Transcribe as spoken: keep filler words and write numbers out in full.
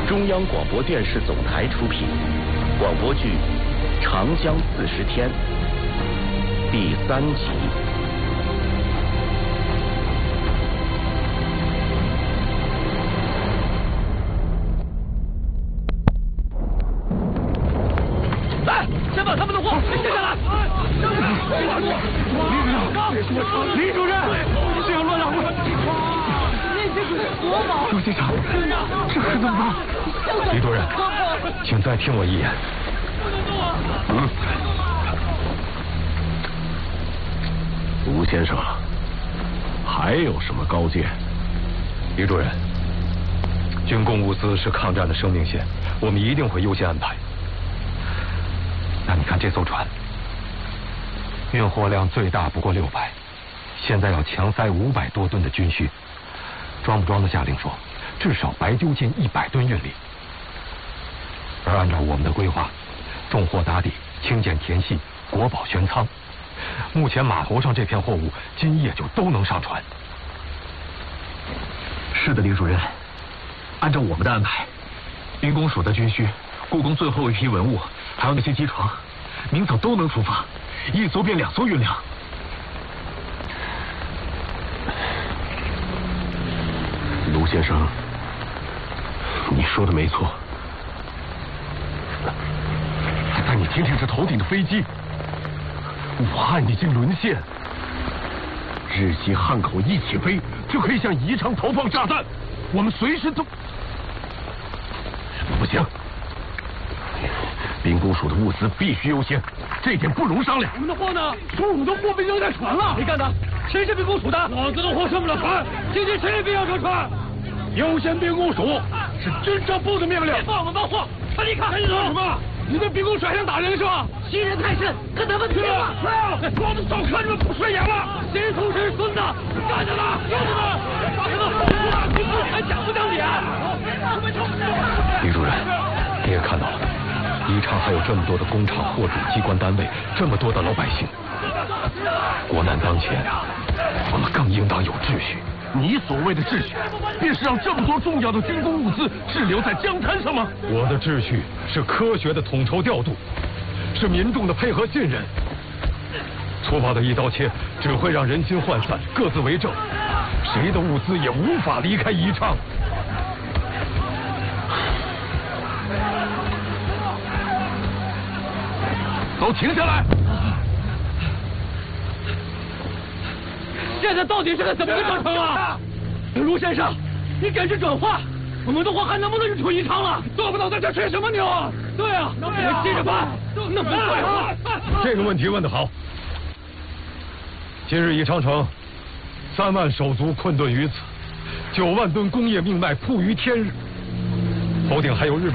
中央广播电视总台出品广播剧《长江四十天》第三集。 来，先把他们的货卸下来。 李主任，这样乱让我。 那些可是国宝。 陆先生，这可怎么办？李主任，请再听我一言。 嗯。吴先生，还有什么高见？ 李主任，军工物资是抗战的生命线，我们一定会优先安排。那你看这艘船，运货量最大不过六百，现在要强塞五百多吨的军需，装不装得下？令说，至少白丢进一百吨运力。而按照我们的规划，重货打底，清建田系，国宝悬仓。目前码头上这片货物今夜就都能上船。 是的，李主任，按照我们的安排，兵工署的军需、故宫最后一批文物，还有那些机床，明早都能出发，一艘变两艘运粮。 卢先生，你说的没错。 但你听听这头顶的飞机，武汉已经沦陷， 日机汉口一起飞，就可以向宜昌投放炸弹，我们随时都……不行，兵工署的物资必须优先，这一点不容商量。 我们的货呢？中午的货被扔在船了。谁干的？谁是兵工署的？老子的货上不了船，今天谁也别想上船。优先兵工署是军政部的命令。别放我们包货，快离开！赶紧走！什么？你对兵工署还想打人是吧？欺人太甚，跟他们拼了！来啊！老子早看你们不顺眼了！谁从谁是孙子？干着呢！兄弟们，打什么？打军部还讲不讲理？ 李主任，你也看到了，宜昌还有这么多的工厂、货主、机关单位，这么多的老百姓。国难当前，我们更应当有秩序。 你所谓的秩序，便是让这么多重要的军工物资滞留在江滩上吗？ 我的秩序是科学的统筹调度，是民众的配合信任。粗暴的一刀切只会让人心涣散，各自为政，谁的物资也无法离开宜昌。 都停下来！ 现在到底是个怎么个章程啊？卢先生，你给句准话，我们的货还能不能运出宜昌了？做不到在这吹什么牛啊？对啊，能不能接着办？能不能快活？ 这个问题问得好。今日宜昌城三万手足困顿于此，九万吨工业命脉铺于天日，头顶还有日本。